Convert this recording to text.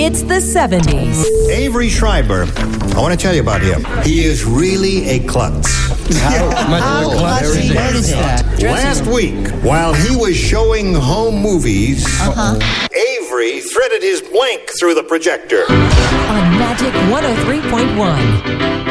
It's the 70s. Avery Schreiber. I want to tell you about him. He is really a klutz. How much of a klutz is he? Last week, while he was showing home movies, Avery threaded his blank through the projector. On Magic 103.1.